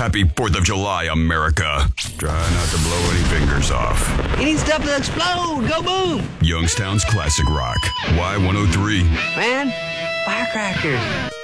Happy 4th of July, America. Try not to blow any fingers off. You need stuff to explode. Go boom. Youngstown's Classic Rock. Y103. Man, firecrackers.